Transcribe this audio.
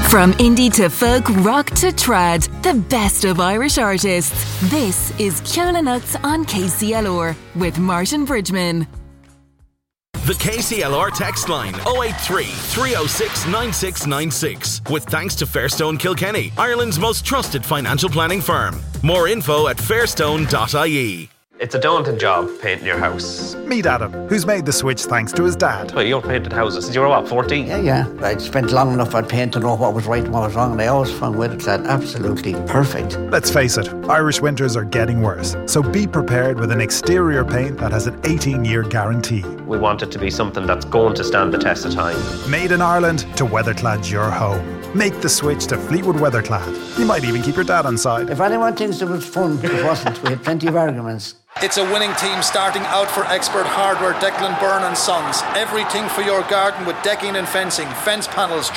From indie to folk, rock to trad, the best of Irish artists. This is Ceola Nuts on KCLR with Martin Bridgman. The KCLR text line 083 306 9696. With thanks to Fairstone Kilkenny, Ireland's most trusted financial planning firm. More info at fairstone.ie. It's a daunting job, painting your house. Meet Adam, who's made the switch thanks to his dad. Well, you've painted houses since you were, 14? Yeah. I spent long enough on paint to know what was right and what was wrong, and I always found Weatherclad absolutely perfect. Let's face it, Irish winters are getting worse, so be prepared with an exterior paint that has an 18-year guarantee. We want it to be something that's going to stand the test of time. Made in Ireland to Weatherclad's your home. Make the switch to Fleetwood Weatherclad. You might even keep your dad on side. If anyone thinks it was fun, it wasn't. We had plenty of arguments. It's a winning team starting out for Expert Hardware, Declan Byrne and Sons. Everything for your garden with decking and fencing, fence panels,